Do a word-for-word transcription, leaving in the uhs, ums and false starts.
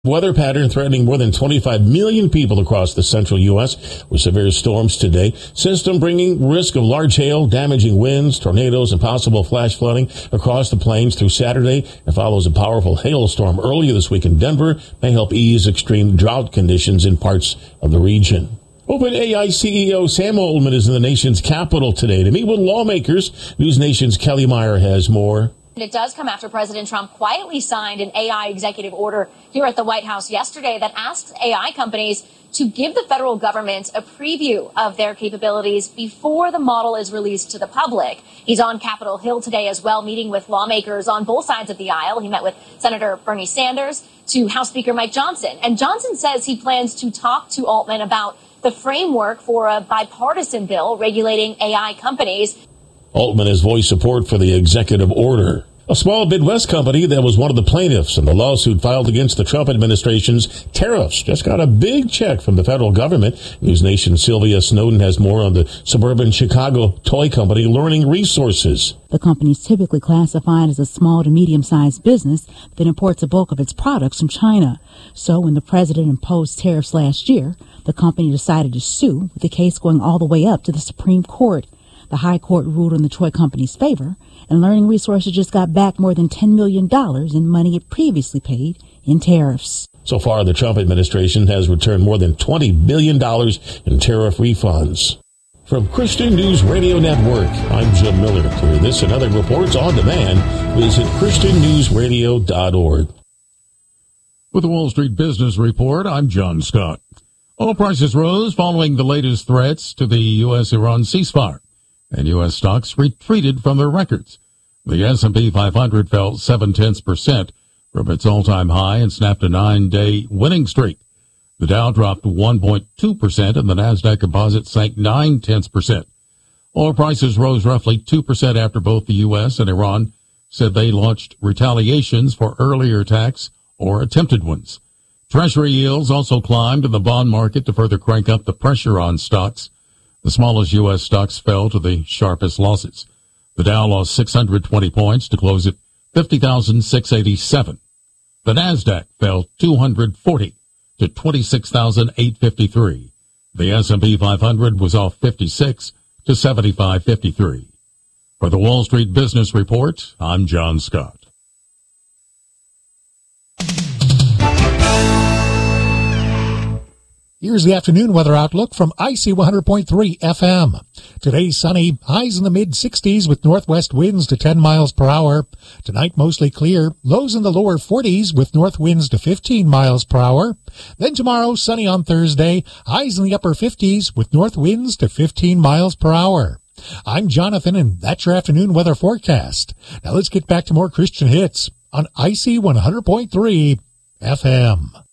Weather pattern threatening more than twenty-five million people across the central U S with severe storms today. System bringing risk of large hail, damaging winds, tornadoes, and possible flash flooding across the plains through Saturday. It follows a powerful hailstorm earlier this week in Denver. May help ease extreme drought conditions in parts of the region. OpenAI C E O Sam Altman is in the nation's capital today to meet with lawmakers. News Nation's Kelly Meyer has more. It does come after President Trump quietly signed an A I executive order here at the White House yesterday that asks A I companies to give the federal government a preview of their capabilities before the model is released to the public. He's on Capitol Hill today as well, meeting with lawmakers on both sides of the aisle. He met with Senator Bernie Sanders to House Speaker Mike Johnson. And Johnson says he plans to talk to Altman about the framework for a bipartisan bill regulating A I companies. Altman has voiced support for the executive order. A small Midwest company that was one of the plaintiffs in the lawsuit filed against the Trump administration's tariffs just got a big check from the federal government. News Nation's Sylvia Snowden has more on the suburban Chicago toy company Learning Resources. The company is typically classified as a small to medium-sized business that imports a bulk of its products from China. So when the president imposed tariffs last year, the company decided to sue, with the case going all the way up to the Supreme Court. The high court ruled in the toy company's favor, and Learning Resources just got back more than ten million dollars in money it previously paid in tariffs. So far, the Trump administration has returned more than twenty billion dollars in tariff refunds. From Christian News Radio Network, I'm Jim Miller. To hear this and other reports on demand, visit Christian News Radio dot org. With the Wall Street Business Report, I'm John Scott. Oil prices rose following the latest threats to the U S Iran ceasefire, and U S stocks retreated from their records. The S and P five hundred fell seven-tenths percent from its all-time high and snapped a nine-day winning streak. The Dow dropped one point two percent, and the Nasdaq Composite sank nine-tenths percent. Oil prices rose roughly two percent after both the U S and Iran said they launched retaliations for earlier attacks or attempted ones. Treasury yields also climbed in the bond market to further crank up the pressure on stocks. The smallest U S stocks fell to the sharpest losses. The Dow lost six hundred twenty points to close at fifty thousand six hundred eighty-seven. The Nasdaq fell two hundred forty to twenty-six thousand eight hundred fifty-three. The S and P five hundred was off fifty-six to seventy-five fifty-three. For the Wall Street Business Report, I'm John Scott. Here's the afternoon weather outlook from I C one hundred point three F M. Today sunny, highs in the mid sixties with northwest winds to ten miles per hour. Tonight mostly clear, lows in the lower forties with north winds to fifteen miles per hour. Then tomorrow sunny on Thursday, highs in the upper fifties with north winds to fifteen miles per hour. I'm Jonathan, and that's your afternoon weather forecast. Now let's get back to more Christian hits on I C one hundred point three F M.